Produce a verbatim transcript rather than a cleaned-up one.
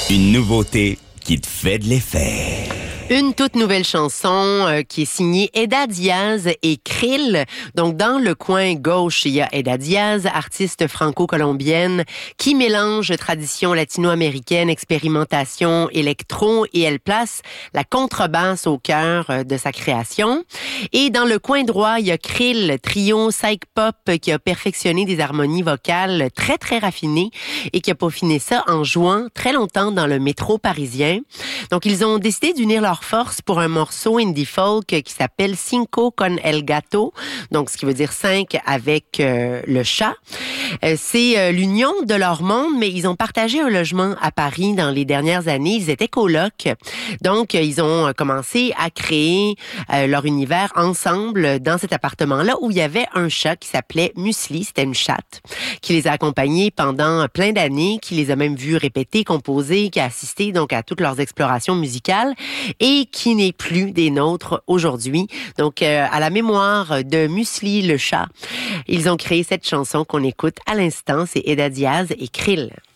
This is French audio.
Une nouveauté qui te fait de l'effet. Une toute nouvelle chanson euh, qui est signée Eda Diaz et Krill. Donc, dans le coin gauche, il y a Eda Diaz, artiste franco-colombienne, qui mélange tradition latino-américaine, expérimentation, électro, et elle place la contrebasse au cœur euh, de sa création. Et dans le coin droit, il y a Krill, trio psych-pop qui a perfectionné des harmonies vocales très, très raffinées et qui a peaufiné ça en jouant très longtemps dans le métro parisien. Donc, ils ont décidé d'unir leur force pour un morceau indie folk qui s'appelle Cinco con el gato, donc ce qui veut dire cinq avec euh, le chat. Euh, c'est euh, l'union de leur monde, mais ils ont partagé un logement à Paris dans les dernières années. Ils étaient colocs, donc euh, ils ont commencé à créer euh, leur univers ensemble dans cet appartement-là où il y avait un chat qui s'appelait Muesli, c'était une chatte, qui les a accompagnés pendant plein d'années, qui les a même vus répéter, composer, qui a assisté donc à toutes leurs explorations musicales et qui n'est plus des nôtres aujourd'hui. Donc, euh, à la mémoire de Muesli le chat, ils ont créé cette chanson qu'on écoute à l'instant. C'est Eda Diaz et Krill.